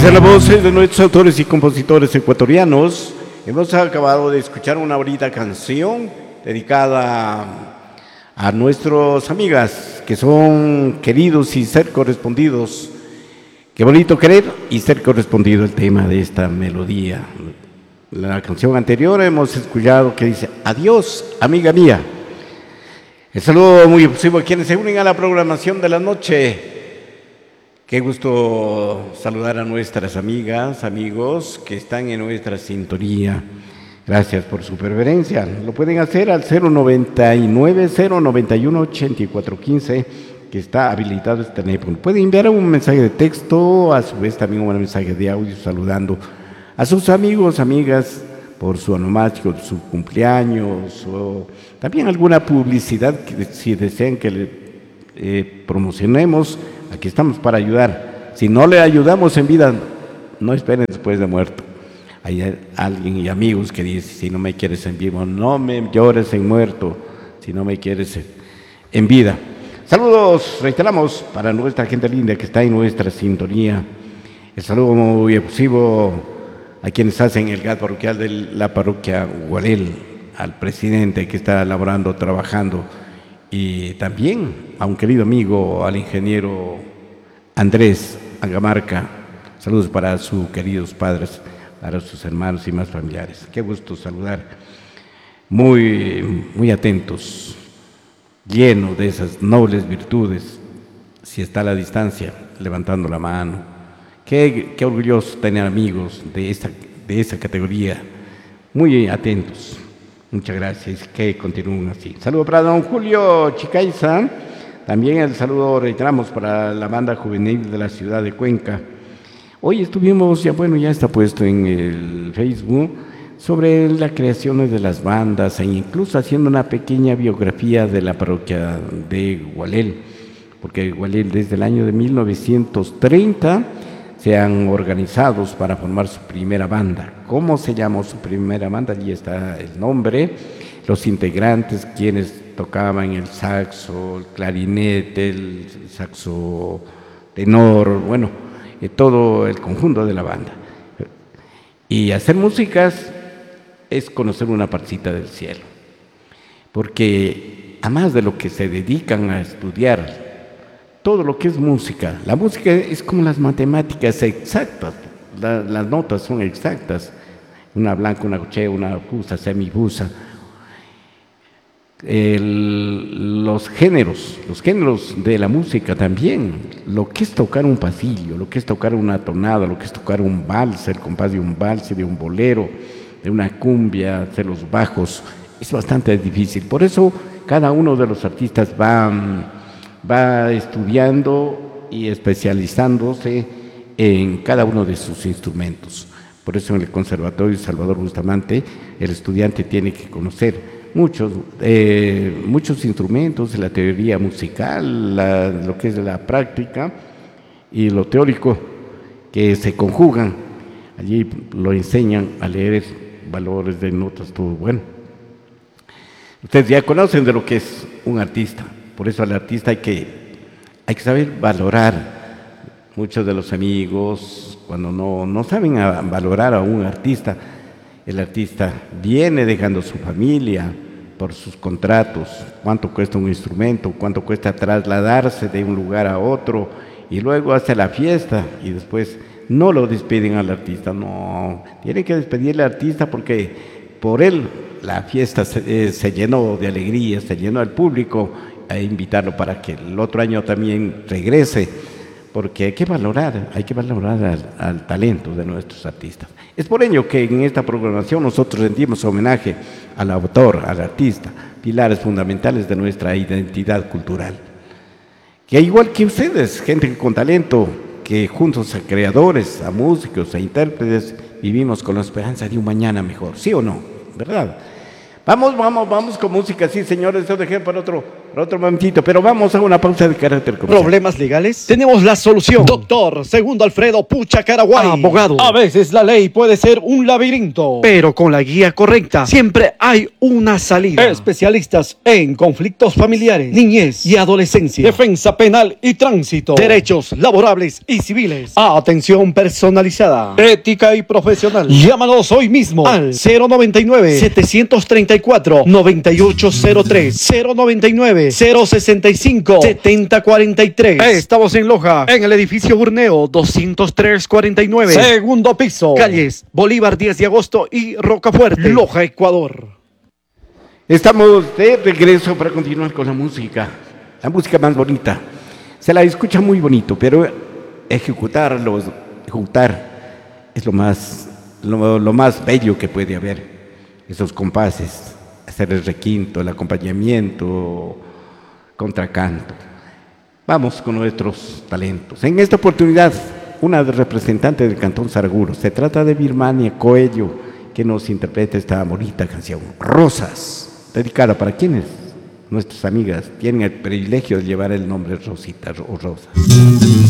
Esa es la voz de nuestros autores y compositores ecuatorianos. Hemos acabado de escuchar una bonita canción dedicada a nuestras amigas que son queridos y ser correspondidos. Qué bonito querer y ser correspondido el tema de esta melodía. La canción anterior hemos escuchado que dice: adiós, amiga mía. El saludo muy efusivo a quienes se unen a la programación de la noche. Qué gusto saludar a nuestras amigas, amigos que están en nuestra sintonía. Gracias por su preferencia. Lo pueden hacer al 099-091-8415, que está habilitado este teléfono. Pueden enviar un mensaje de texto, a su vez también un mensaje de audio saludando a sus amigos, amigas, por su onomástico, su cumpleaños, o también alguna publicidad que si desean que le promocionemos. Aquí estamos para ayudar. Si no le ayudamos en vida, no esperen después de muerto. Hay alguien y amigos que dicen: si no me quieres en vivo, no me llores en muerto, si no me quieres en vida. Saludos, reiteramos, para nuestra gente linda que está en nuestra sintonía. El saludo muy efusivo a quienes hacen el GAT parroquial de la parroquia Gualel, al presidente que está laborando, trabajando, y también a un querido amigo, al ingeniero Andrés Angamarca. Saludos para sus queridos padres, para sus hermanos y más familiares. Qué gusto saludar. Muy atentos, lleno de esas nobles virtudes. Si está a la distancia, levantando la mano. Qué orgulloso tener amigos de esa categoría. Muy atentos. Muchas gracias, que continúen así. Saludo para don Julio Chicaiza. También el saludo reiteramos para la banda juvenil de la ciudad de Cuenca. Hoy estuvimos, ya está puesto en el Facebook, sobre las creaciones de las bandas e incluso haciendo una pequeña biografía de la parroquia de Gualel, porque Gualel desde el año de 1930 se han organizado para formar su primera banda. ¿Cómo se llamó su primera banda? Allí está el nombre, los integrantes, quienes tocaban el saxo, el clarinete, el saxo tenor, todo el conjunto de la banda. Y hacer músicas es conocer una partecita del cielo, porque a más de lo que se dedican a estudiar, todo lo que es música, la música es como las matemáticas exactas, las notas son exactas, una blanca, una gochea, una fusa, semifusa. Los géneros de la música también, lo que es tocar un pasillo, lo que es tocar una tonada, lo que es tocar un vals, el compás de un vals, de un bolero, de una cumbia, de los bajos, es bastante difícil. Por eso cada uno de los artistas va estudiando y especializándose en cada uno de sus instrumentos. Por eso en el Conservatorio Salvador Bustamante el estudiante tiene que conocer muchos instrumentos de la teoría musical, lo que es la práctica y lo teórico, que se conjugan. Allí lo enseñan a leer valores de notas, todo bueno. Ustedes ya conocen de lo que es un artista, por eso al artista hay que saber valorar. Muchos de los amigos, cuando no saben valorar a un artista, el artista viene dejando su familia por sus contratos, cuánto cuesta un instrumento, cuánto cuesta trasladarse de un lugar a otro, y luego hace la fiesta y después no lo despiden al artista. No, tiene que despedirle al artista porque por él la fiesta se llenó de alegría, se llenó al público, e invitarlo para que el otro año también regrese, porque hay que valorar al talento de nuestros artistas. Es por ello que en esta programación nosotros rendimos homenaje al autor, al artista, pilares fundamentales de nuestra identidad cultural. Que igual que ustedes, gente con talento, que juntos a creadores, a músicos, a intérpretes, vivimos con la esperanza de un mañana mejor, ¿sí o no? ¿Verdad? Vamos con música, sí, señores. Yo dejé para otro por otro momentito, pero vamos a una pausa de carácter comercial. ¿Problemas legales? Tenemos la solución. Doctor Segundo Alfredo Pucha Caraguay, abogado. A veces la ley puede ser un laberinto, pero con la guía correcta siempre hay una salida. Especialistas en conflictos familiares, niñez y adolescencia, defensa penal y tránsito, derechos laborables y civiles, atención personalizada, ética y profesional. Llámanos hoy mismo al 099-734-9803, 099-065-7043. Estamos en Loja, en el edificio Burneo 203-49, segundo piso, calles Bolívar 10 de agosto y Rocafuerte, Loja, Ecuador. Estamos de regreso para continuar con la música más bonita. Se la escucha muy bonito, pero ejecutar es lo más bello que puede haber. Esos compases, hacer el requinto, el acompañamiento, contracanto. Vamos con nuestros talentos. En esta oportunidad, una representante del Cantón Saraguro. Se trata de Birmania Coello, que nos interpreta esta bonita canción, Rosas, dedicada para quienes, nuestras amigas, tienen el privilegio de llevar el nombre Rosita o Rosas.